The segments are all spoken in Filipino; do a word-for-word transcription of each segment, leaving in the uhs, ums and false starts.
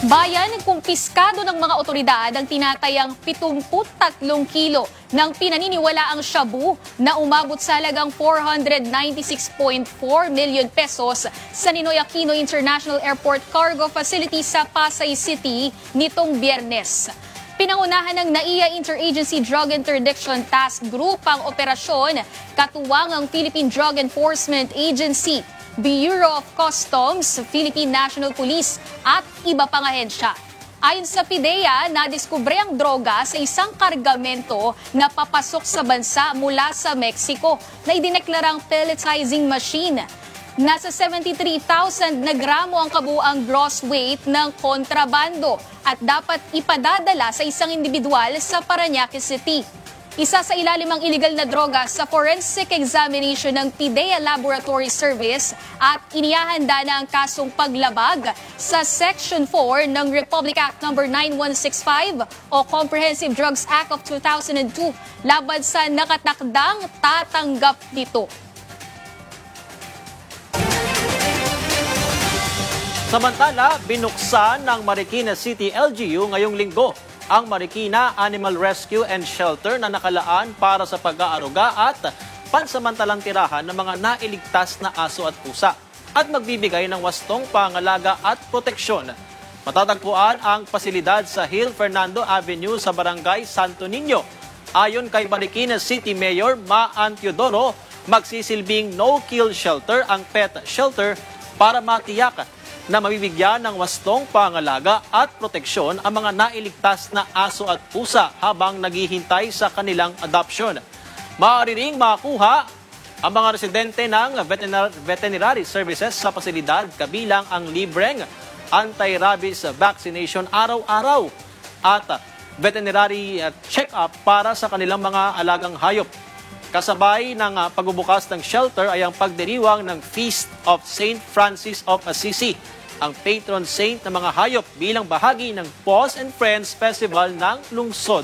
Bayan, kumpiskado ng mga otoridad ang tinatayang pitungput tatlong kilo ng pinaniniwalaang shabu na umabot sa halagang four hundred ninety-six point four million pesos sa Ninoy Aquino International Airport Cargo Facility sa Pasay City nitong Biyernes. Pinangunahan ng N A I A Interagency Drug Interdiction Task Group ang operasyon, katuwang ang Philippine Drug Enforcement Agency, Bureau of Customs, Philippine National Police at iba pang ahensya. Ayon sa PIDEA, nadiskubre ang droga sa isang kargamento na papasok sa bansa mula sa Mexico na idineklarang pelletizing machine. Nasa seventy-three thousand na gramo ang kabuuang gross weight ng kontrabando at dapat ipadadala sa isang individual sa Parañaque City. Isa sa ilalim ang illegal na droga sa forensic examination ng PIDEA Laboratory Service at inihahanda na ang kasong paglabag sa Section four ng Republic Act number nine one six five o Comprehensive Drugs Act of two thousand two laban sa nakatakdang tatanggap nito. Samantala, binuksan ng Marikina City L G U ngayong linggo ang Marikina Animal Rescue and Shelter na nakalaan para sa pag-aaruga at pansamantalang tirahan ng mga nailigtas na aso at pusa at magbibigay ng wastong pangalaga at proteksyon. Matatagpuan ang pasilidad sa Hill Fernando Avenue sa Barangay Santo Niño. Ayon kay Marikina City Mayor Maan Teodoro, magsisilbing no-kill shelter ang pet shelter para matiyak na mabibigyan ng wastong pangalaga at proteksyon ang mga nailigtas na aso at pusa habang naghihintay sa kanilang adoption. Maaari ring makuha ang mga residente ng veterinar- veterinary services sa pasilidad kabilang ang libreng anti-rabies vaccination araw-araw at veterinary check-up para sa kanilang mga alagang hayop. Kasabay ng uh, pagbubukas ng shelter ay ang pagdiriwang ng Feast of Saint Francis of Assisi, ang patron saint ng mga hayop bilang bahagi ng Paws and Friends Festival ng lungsod.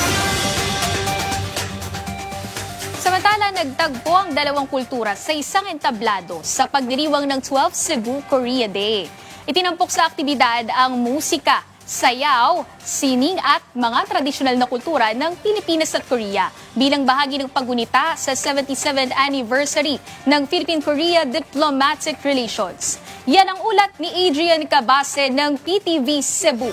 Samantala, nagtagpo ang dalawang kultura sa isang entablado sa pagdiriwang ng twelfth Cebu Korea Day. Itinampok sa aktibidad ang musika, sayaw, sining at mga tradisyonal na kultura ng Pilipinas at Korea bilang bahagi ng paggunita sa seventy-seventh anniversary ng Philippine-Korea Diplomatic Relations. Yan ang ulat ni Adrian Cabase ng P T V Cebu.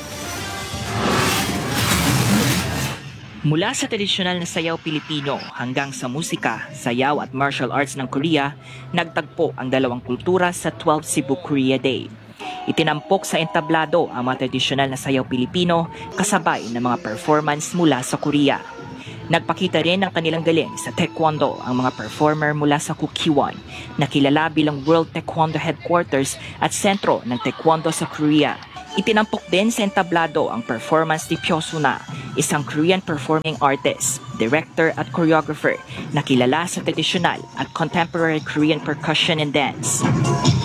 Mula sa tradisyonal na sayaw Pilipino hanggang sa musika, sayaw at martial arts ng Korea, nagtagpo ang dalawang kultura sa twelfth Cebu Korea Day. Itinampok sa entablado ang mga tradisyonal na sayaw Pilipino kasabay ng mga performance mula sa Korea. Nagpakita rin ng kanilang galing sa Taekwondo ang mga performer mula sa Kukkiwon, na kilala bilang World Taekwondo Headquarters at sentro ng Taekwondo sa Korea. Itinampok din sa entablado ang performance ni Pyo Suna, isang Korean performing artist, director at choreographer na kilala sa tradisyonal at contemporary Korean percussion and dance.